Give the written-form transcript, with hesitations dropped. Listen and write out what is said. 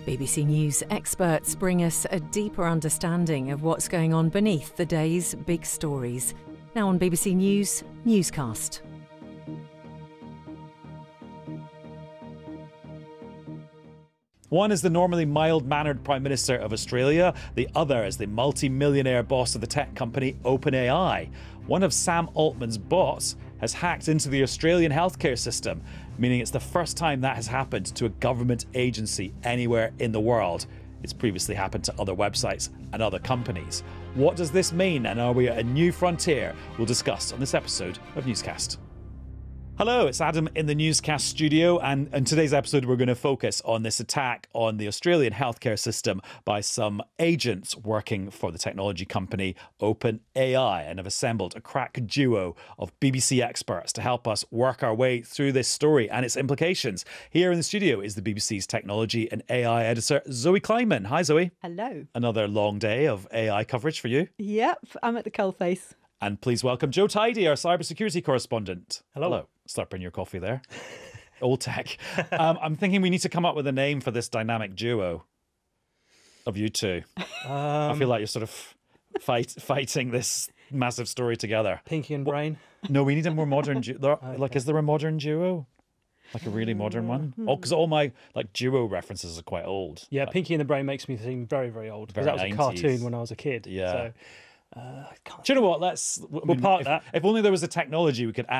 BBC News experts bring us a deeper understanding of what's going on beneath the day's big stories. Now on BBC News, Newscast. One is the normally mild-mannered Prime Minister of Australia. The other is the multi-millionaire boss of the tech company OpenAI. One of Sam Altman's bots has hacked into the Australian healthcare system, meaning it's the first time that has happened to a government agency anywhere in the world. It's previously happened to other websites and other companies. What does this mean, and are we at a new frontier? We'll discuss on this episode of Newscast. Hello, it's Adam in the Newscast studio, and in today's episode we're going to focus on this attack on the Australian healthcare system by some agents working for the technology company OpenAI, and have assembled a crack duo of BBC experts to help us work our way through this story and its implications. Here in the studio is the BBC's technology and AI editor, Zoe Kleinman. Hi, Zoe. Hello. Another long day of AI coverage for you. Yep, I'm at the coalface. And please welcome Joe Tidy, our cybersecurity correspondent. Hello. Slurping your coffee there. Old tech. I'm thinking we need to come up with a name for this dynamic duo of you two. I feel like you're sort of fighting this massive story together. Pinky and Brain. No, we need a more modern duo. Like, is there a modern duo? Like a really modern one? Oh, because all my duo references are quite old. Yeah, Pinky and the Brain makes me seem very, very old. Because Very that was a 90s. cartoon when I was a kid. Yeah. So, Do you know what? We'll park that. If only there was a technology we could